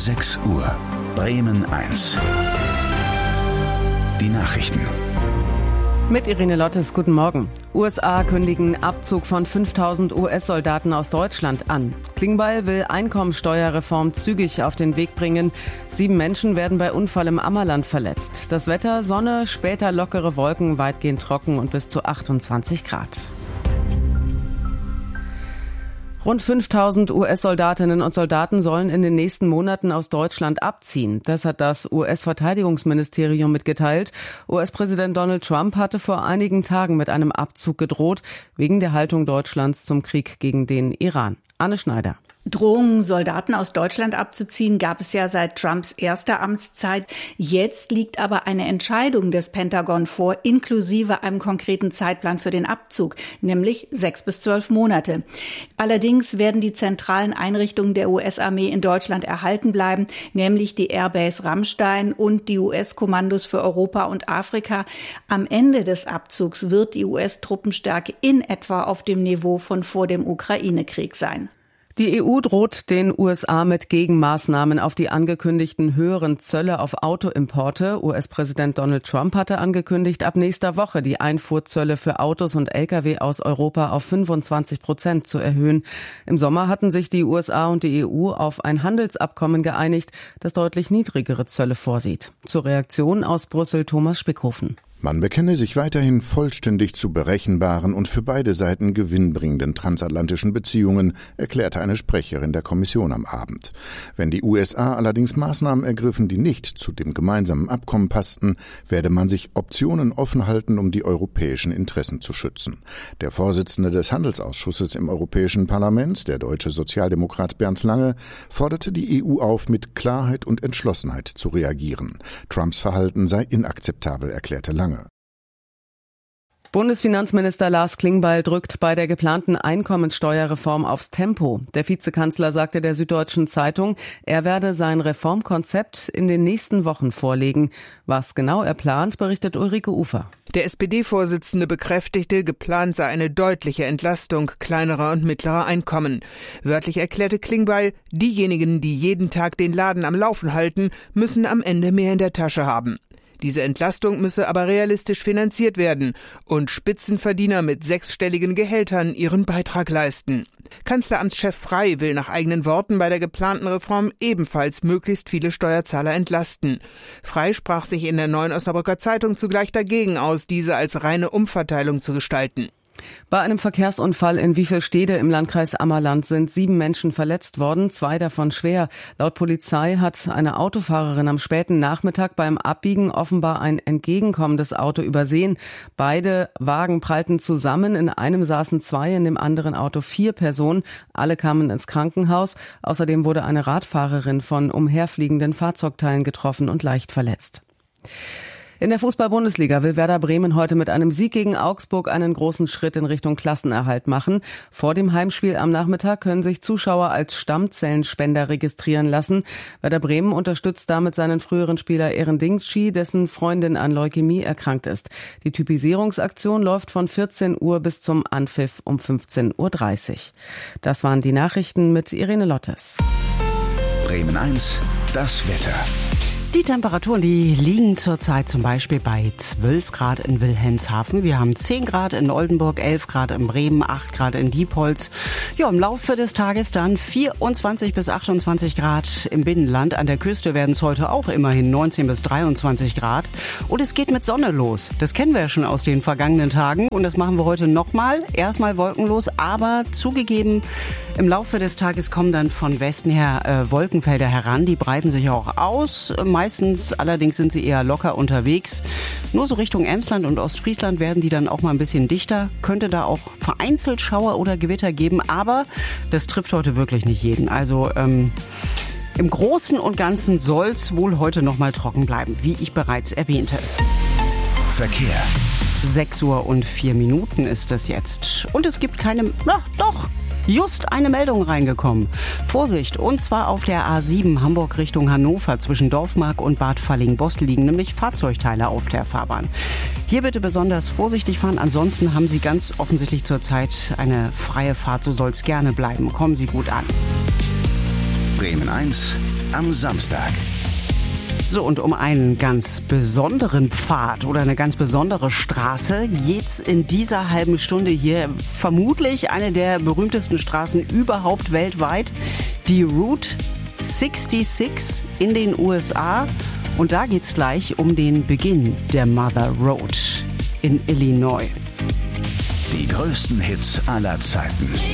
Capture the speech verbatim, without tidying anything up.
sechs Uhr. Bremen eins. Die Nachrichten. Mit Irene Lottes, guten Morgen. U S A kündigen Abzug von fünftausend U S-Soldaten aus Deutschland an. Klingbeil will Einkommensteuerreform zügig auf den Weg bringen. Sieben Menschen werden bei Unfall im Ammerland verletzt. Das Wetter, Sonne, später lockere Wolken, weitgehend trocken und bis zu achtundzwanzig Grad. Rund fünftausend U S-Soldatinnen und Soldaten sollen in den nächsten Monaten aus Deutschland abziehen. Das hat das U S-Verteidigungsministerium mitgeteilt. U S-Präsident Donald Trump hatte vor einigen Tagen mit einem Abzug gedroht, wegen der Haltung Deutschlands zum Krieg gegen den Iran. Anne Schneider. Drohungen, Soldaten aus Deutschland abzuziehen, gab es ja seit Trumps erster Amtszeit. Jetzt liegt aber eine Entscheidung des Pentagon vor, inklusive einem konkreten Zeitplan für den Abzug, nämlich sechs bis zwölf Monate. Allerdings werden die zentralen Einrichtungen der U S-Armee in Deutschland erhalten bleiben, nämlich die Airbase Ramstein und die U S-Kommandos für Europa und Afrika. Am Ende des Abzugs wird die U S-Truppenstärke in etwa auf dem Niveau von vor dem Ukraine-Krieg sein. Die E U droht den U S A mit Gegenmaßnahmen auf die angekündigten höheren Zölle auf Autoimporte. U S-Präsident Donald Trump hatte angekündigt, ab nächster Woche die Einfuhrzölle für Autos und L K W aus Europa auf fünfundzwanzig Prozent zu erhöhen. Im Sommer hatten sich die U S A und die E U auf ein Handelsabkommen geeinigt, das deutlich niedrigere Zölle vorsieht. Zur Reaktion aus Brüssel Thomas Spickhofen. Man bekenne sich weiterhin vollständig zu berechenbaren und für beide Seiten gewinnbringenden transatlantischen Beziehungen, erklärte eine Sprecherin der Kommission am Abend. Wenn die U S A allerdings Maßnahmen ergriffen, die nicht zu dem gemeinsamen Abkommen passten, werde man sich Optionen offen halten, um die europäischen Interessen zu schützen. Der Vorsitzende des Handelsausschusses im Europäischen Parlament, der deutsche Sozialdemokrat Bernd Lange, forderte die E U auf, mit Klarheit und Entschlossenheit zu reagieren. Trumps Verhalten sei inakzeptabel, erklärte Lange. Bundesfinanzminister Lars Klingbeil drückt bei der geplanten Einkommensteuerreform aufs Tempo. Der Vizekanzler sagte der Süddeutschen Zeitung, er werde sein Reformkonzept in den nächsten Wochen vorlegen. Was genau er plant, berichtet Ulrike Ufer. Der S P D-Vorsitzende bekräftigte, geplant sei eine deutliche Entlastung kleinerer und mittlerer Einkommen. Wörtlich erklärte Klingbeil, diejenigen, die jeden Tag den Laden am Laufen halten, müssen am Ende mehr in der Tasche haben. Diese Entlastung müsse aber realistisch finanziert werden und Spitzenverdiener mit sechsstelligen Gehältern ihren Beitrag leisten. Kanzleramtschef Frey will nach eigenen Worten bei der geplanten Reform ebenfalls möglichst viele Steuerzahler entlasten. Frey sprach sich in der Neuen Osnabrücker Zeitung zugleich dagegen aus, diese als reine Umverteilung zu gestalten. Bei einem Verkehrsunfall in Wiefelstede im Landkreis Ammerland sind sieben Menschen verletzt worden, zwei davon schwer. Laut Polizei hat eine Autofahrerin am späten Nachmittag beim Abbiegen offenbar ein entgegenkommendes Auto übersehen. Beide Wagen prallten zusammen, in einem saßen zwei, in dem anderen Auto vier Personen. Alle kamen ins Krankenhaus. Außerdem wurde eine Radfahrerin von umherfliegenden Fahrzeugteilen getroffen und leicht verletzt. In der Fußball-Bundesliga will Werder Bremen heute mit einem Sieg gegen Augsburg einen großen Schritt in Richtung Klassenerhalt machen. Vor dem Heimspiel am Nachmittag können sich Zuschauer als Stammzellenspender registrieren lassen. Werder Bremen unterstützt damit seinen früheren Spieler Eren Dingschi, dessen Freundin an Leukämie erkrankt ist. Die Typisierungsaktion läuft von vierzehn Uhr bis zum Anpfiff um fünfzehn Uhr dreißig. Das waren die Nachrichten mit Irene Lottes. Bremen eins, das Wetter. Die Temperaturen, die liegen zurzeit zum Beispiel bei zwölf Grad in Wilhelmshaven. Wir haben zehn Grad in Oldenburg, elf Grad in Bremen, acht Grad in Diepholz. Ja, im Laufe des Tages dann vierundzwanzig bis achtundzwanzig Grad im Binnenland. An der Küste werden es heute auch immerhin neunzehn bis dreiundzwanzig Grad. Und es geht mit Sonne los. Das kennen wir ja schon aus den vergangenen Tagen. Und das machen wir heute nochmal. Erstmal wolkenlos, aber zugegeben, im Laufe des Tages kommen dann von Westen her äh, Wolkenfelder heran. Die breiten sich auch aus. Meistens allerdings sind sie eher locker unterwegs. Nur so Richtung Emsland und Ostfriesland werden die dann auch mal ein bisschen dichter. Könnte da auch vereinzelt Schauer oder Gewitter geben, aber das trifft heute wirklich nicht jeden. Also ähm, im Großen und Ganzen soll es wohl heute noch mal trocken bleiben, wie ich bereits erwähnte. Verkehr. sechs Uhr und vier Minuten ist es jetzt. Und es gibt keine... Na, doch... Just eine Meldung reingekommen. Vorsicht, und zwar auf der A sieben Hamburg Richtung Hannover zwischen Dorfmark und Bad Falling-Bost liegen nämlich Fahrzeugteile auf der Fahrbahn. Hier bitte besonders vorsichtig fahren, ansonsten haben Sie ganz offensichtlich zurzeit eine freie Fahrt, so soll es gerne bleiben. Kommen Sie gut an. Bremen eins am Samstag. So, und um einen ganz besonderen Pfad oder eine ganz besondere Straße geht's in dieser halben Stunde hier. Vermutlich eine der berühmtesten Straßen überhaupt weltweit, die Route sechsundsechzig in den U S A. Und da geht's gleich um den Beginn der Mother Road in Illinois. Die größten Hits aller Zeiten.